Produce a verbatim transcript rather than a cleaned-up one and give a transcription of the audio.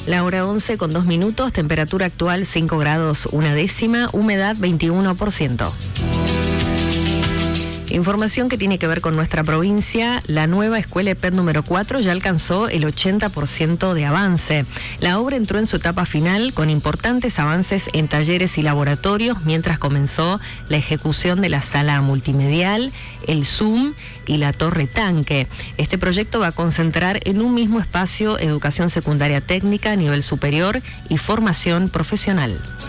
La hora once con dos minutos, temperatura actual cinco grados una décima, humedad veintiuno por ciento. Información que tiene que ver con nuestra provincia. La nueva escuela E P E T número cuatro ya alcanzó el ochenta por ciento de avance. La obra entró en su etapa final con importantes avances en talleres y laboratorios, mientras comenzó la ejecución de la sala multimedial, el Zoom y la torre tanque. Este proyecto va a concentrar en un mismo espacio educación secundaria técnica, nivel superior y formación profesional.